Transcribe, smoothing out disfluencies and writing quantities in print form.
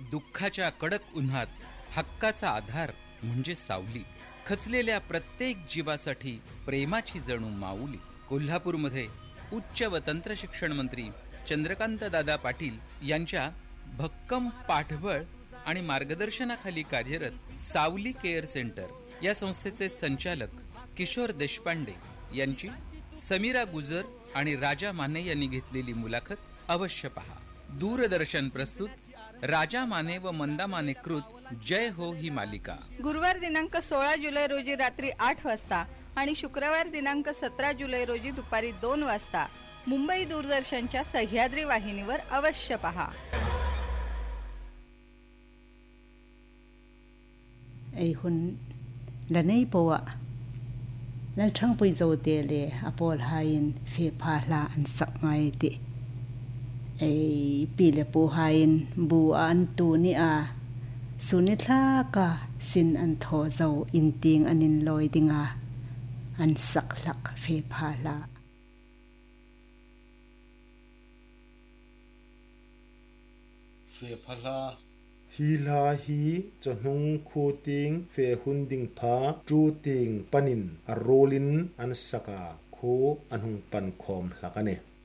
दुःखाच्या कडक उन्हात हक्काचा आधार म्हणजे सावली. खचलेल्या प्रत्येक जीवासाठी प्रेमाची जणू माऊली. कोल्हापूरमध्ये उच्च व तंत्र शिक्षण मंत्री चंद्रकांत दादा पाटील यांच्या भक्कम पाठबळ आणि मार्गदर्शनाखाली कार्यरत सावली केअर सेंटर या संस्थेचे संचालक किशोर देशपांडे यांची समीरा गुजर आणि राजा माने यांनी घेतलेली मुलाखत अवश्य पहा. दूरदर्शन प्रस्तुत राजा माने व मंदा माने कृत जय हो ही मालिका. गुरुवार दिनांक 16 जुलै रोजी रात्री 8 वाजता आणि शुक्रवार दिनांक 17 जुलै रोजी दुपारी 2 वाजता मुंबई दूरदर्शनच्या सह्याद्री वाहिनीवर अवश्य पहा. ऐ हुन लनै पवा nan thang pui zo te le apol hain fe pha la an sak ngai te ei pi le po hain bu an tu ni a suni thla ka sin an tho zo in ting anin loi dinga an sak lak fe pha la. Fe pha la hi la hi chonung khu ting fe hun ding pha tu ting panin a rolin an saka khu anhung pan khom hlakane.